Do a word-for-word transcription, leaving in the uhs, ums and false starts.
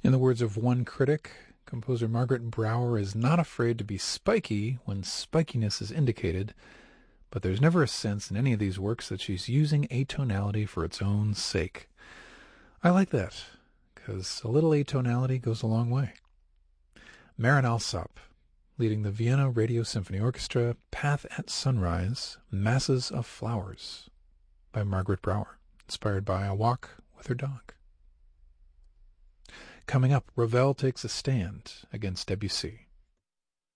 In the words of one critic, composer Margaret Brower is not afraid to be spiky when spikiness is indicated, but there's never a sense in any of these works that she's using atonality for its own sake. I like that, because a little atonality goes a long way. Marin Alsop, leading the Vienna Radio Symphony Orchestra, Path at Sunrise, Masses of Flowers, by Margaret Brower, inspired by a walk with her dog. Coming up, Ravel takes a stand against Debussy.